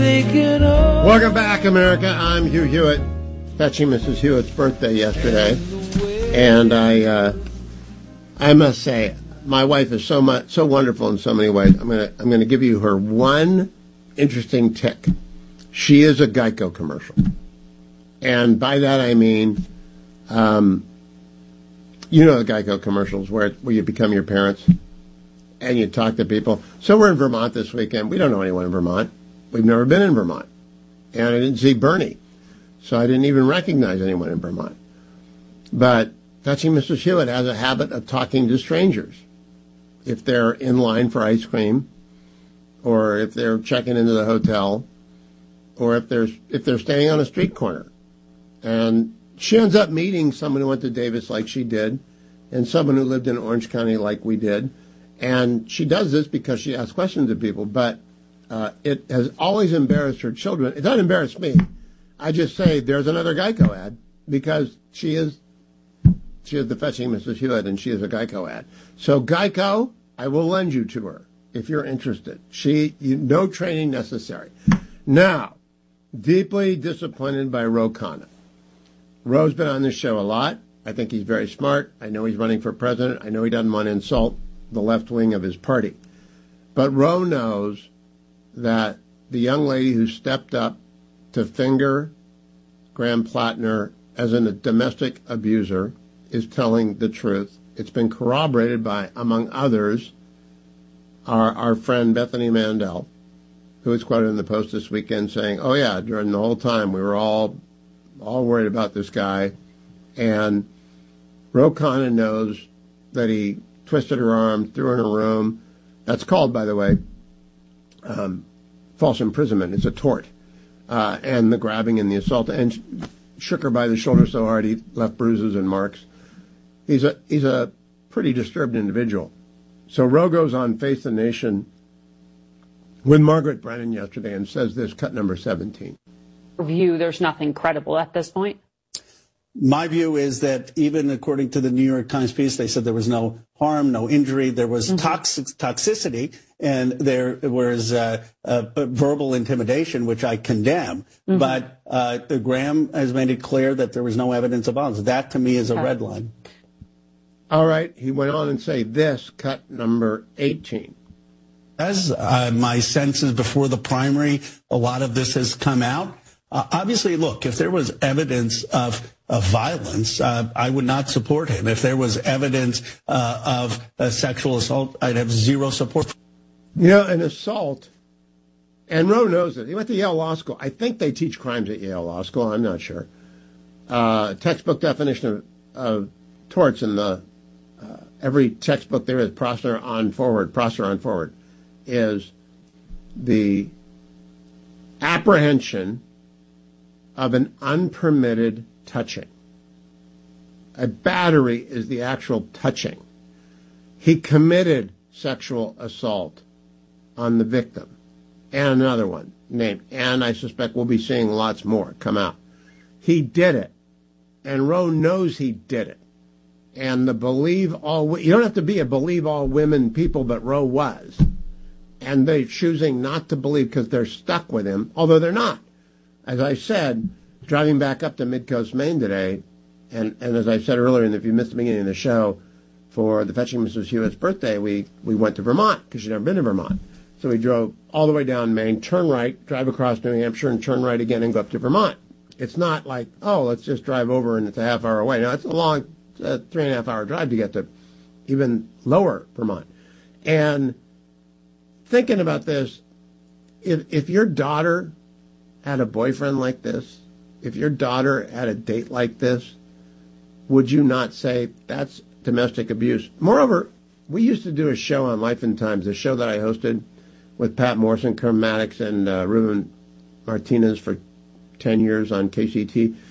Welcome back, America. I'm Hugh Hewitt, fetching Mrs. Hewitt's birthday yesterday, and I must say, my wife is so wonderful in so many ways. I'm gonna give you her one interesting tick. She is a Geico commercial, and by that I mean, the Geico commercials where you become your parents and you talk to people. So we're in Vermont this weekend. We don't know anyone in Vermont. We've never been in Vermont. And I didn't see Bernie. So I didn't even recognize anyone in Vermont. But Fetching Mrs. Hewitt has a habit of talking to strangers. If they're in line for ice cream, or if they're checking into the hotel, or if they're standing on a street corner. And she ends up meeting someone who went to Davis like she did, and someone who lived in Orange County like we did. And she does this because she asks questions of people, but it has always embarrassed her children. It doesn't embarrass me. I just say there's another Geico ad because she is the Fetching Mrs. Hewitt, and she is a Geico ad. So Geico, I will lend you to her if you're interested. No training necessary. Now, deeply disappointed by Ro Khanna. Ro's been on this show a lot. I think he's very smart. I know he's running for president. I know he doesn't want to insult the left wing of his party. But Ro knows that the young lady who stepped up to finger Graham Plattner as a domestic abuser is telling the truth. It's been corroborated by, among others, our friend Bethany Mandel, who was quoted in the Post this weekend saying, oh yeah, during the whole time we were all worried about this guy. And Ro Khanna knows that he twisted her arm, threw her in a room. That's called, by the way, false imprisonment. It's a tort. And the grabbing and the assault, and shook her by the shoulder so hard he left bruises and marks. He's a pretty disturbed individual. So Ro goes on Face the Nation with Margaret Brennan yesterday and says this, cut number 17. View, there's nothing credible at this point? My view is that even according to the New York Times piece, they said there was no harm, no injury. There was toxicity, and there was verbal intimidation, which I condemn. But Graham has made it clear that there was no evidence of violence. That, to me, is a red line. All right. He went on and say this, cut number 18. As my sense is before the primary, a lot of this has come out. Obviously, look, if there was evidence of violence, I would not support him. If there was evidence of sexual assault, I'd have zero support. An assault, and Ro knows it. He went to Yale Law School. I think they teach crimes at Yale Law School. I'm not sure. Textbook definition of torts in the every textbook there is, Prosser on forward, is the apprehension of an unpermitted touching. A battery is the actual touching. He committed sexual assault on the victim. And another one named, and I suspect we'll be seeing lots more come out. He did it. And Ro knows he did it. And you don't have to be a believe all women people, but Ro was. And they're choosing not to believe because they're stuck with him, although they're not. As I said, driving back up to Midcoast, Maine today, and as I said earlier, and if you missed the beginning of the show, for the Fetching Mrs. Hewitt's birthday, we went to Vermont, because she'd never been to Vermont. So we drove all the way down Maine, turn right, drive across New Hampshire, and turn right again and go up to Vermont. It's not like, let's just drive over and it's a half hour away. No, it's a long 3.5 hour drive to get to even lower Vermont. And thinking about this, if your daughter had a boyfriend like this, if your daughter had a date like this, would you not say that's domestic abuse? Moreover, we used to do a show on Life and Times, a show that I hosted with Pat Morrison, Kerm Maddox, and Ruben Martinez for 10 years on KCT.